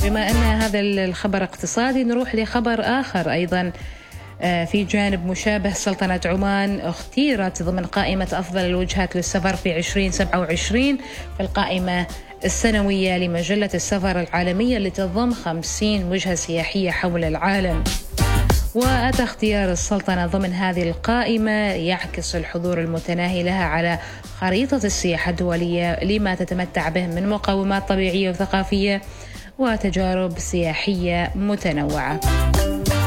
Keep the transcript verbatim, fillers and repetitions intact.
بما أن هذا الخبر اقتصادي، نروح لخبر آخر أيضا في جانب مشابه. سلطنة عمان اختيرت ضمن قائمة أفضل الوجهات للسفر في عشرين سبعة وعشرين في القائمة السنوية لمجلة السفر العالمية، اللي تضم خمسين وجهة سياحية حول العالم. وأتى اختيار السلطنة ضمن هذه القائمة يعكس الحضور المتناهي لها على خريطة السياحة الدولية لما تتمتع به من مقومات طبيعية وثقافية وتجارب سياحية متنوعة.